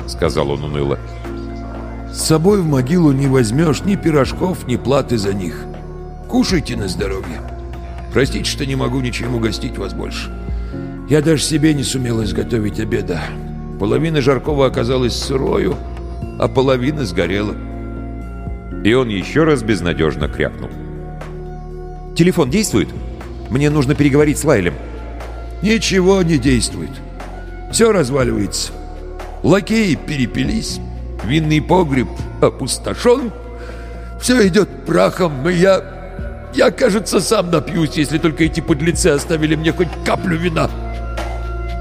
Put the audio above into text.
— сказал он уныло. «С собой в могилу не возьмешь ни пирожков, ни платы за них. Кушайте на здоровье. Простите, что не могу ничем угостить вас больше. Я даже себе не сумел изготовить обеда. Половина жаркого оказалась сырою, а половина сгорела». И он еще раз безнадежно крякнул. «Телефон действует? Мне нужно переговорить с Лайлем». «Ничего не действует. Все разваливается. Лакеи перепились, винный погреб опустошен. Все идет прахом, и я, кажется, сам напьюсь, если только эти подлецы оставили мне хоть каплю вина».